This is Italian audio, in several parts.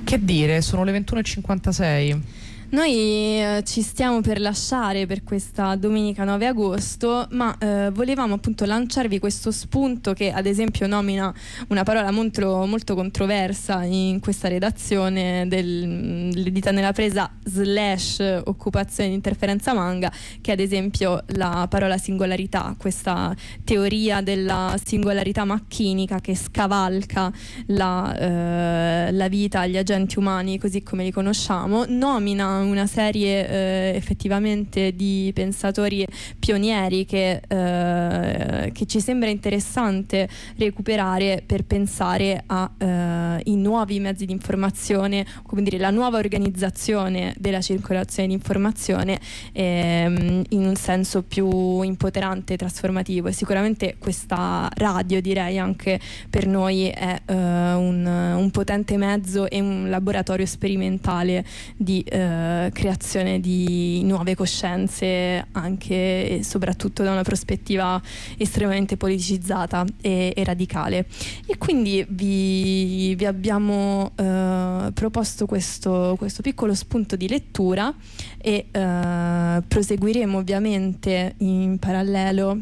Che dire, sono le 21:56. Noi ci stiamo per lasciare per questa domenica 9 agosto, ma volevamo appunto lanciarvi questo spunto che ad esempio nomina una parola molto controversa in questa redazione dell'edita nella presa / occupazione di interferenza manga, che è ad esempio la parola singolarità, questa teoria della singolarità macchinica che scavalca la vita, gli agenti umani così come li conosciamo, nomina una serie effettivamente di pensatori pionieri che ci sembra interessante recuperare per pensare ai nuovi mezzi di informazione, come dire, la nuova organizzazione della circolazione di informazione in un senso più impoterante e trasformativo. E sicuramente questa radio, direi anche per noi, è un potente mezzo e un laboratorio sperimentale di creazione di nuove coscienze, anche e soprattutto da una prospettiva estremamente politicizzata e radicale. E quindi vi abbiamo proposto questo piccolo spunto di lettura e proseguiremo ovviamente in parallelo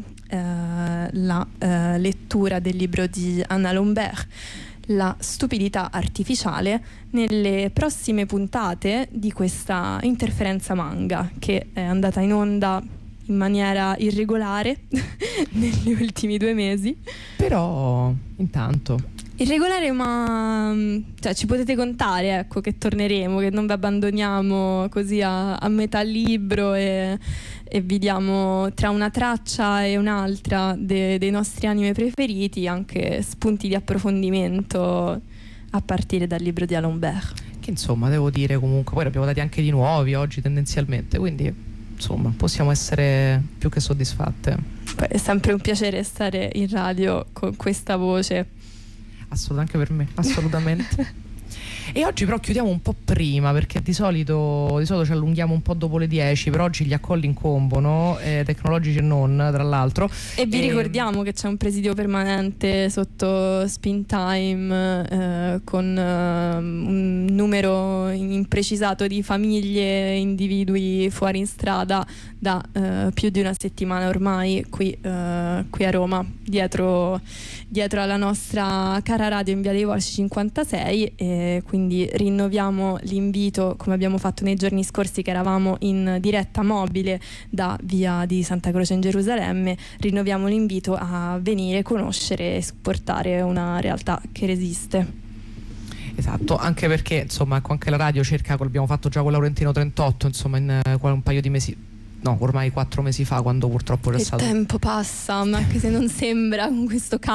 la lettura del libro di Anna Lombert, La stupidità artificiale, nelle prossime puntate di questa interferenza manga, che è andata in onda in maniera irregolare negli ultimi 2 mesi. Però intanto Irregolare, ma cioè, ci potete contare, ecco, che torneremo, che non vi abbandoniamo così a metà libro e vi diamo tra una traccia e un'altra dei nostri anime preferiti anche spunti di approfondimento a partire dal libro di D'Alembert, che insomma devo dire comunque poi ne abbiamo dati anche di nuovi oggi tendenzialmente, quindi insomma possiamo essere più che soddisfatte. Poi è sempre un piacere stare in radio con questa voce. Assolutamente, anche per me, assolutamente. E oggi però chiudiamo un po' prima, perché di solito ci allunghiamo un po' dopo le 10, però oggi gli accolli incombono, tecnologici e non, tra l'altro. E vi ricordiamo che c'è un presidio permanente sotto Spin Time con un numero imprecisato di famiglie e individui fuori in strada da più di una settimana ormai qui a Roma, dietro alla nostra cara radio in via dei Volsci 56, e quindi rinnoviamo l'invito, come abbiamo fatto nei giorni scorsi che eravamo in diretta mobile da via di Santa Croce in Gerusalemme. Rinnoviamo l'invito a venire, conoscere e supportare una realtà che resiste. Esatto, anche perché insomma anche la radio cerca, abbiamo fatto già con Laurentino 38 insomma in un paio di mesi, no, ormai 4 mesi fa, quando purtroppo c'è stato. Il tempo passa, ma anche se non sembra, con questo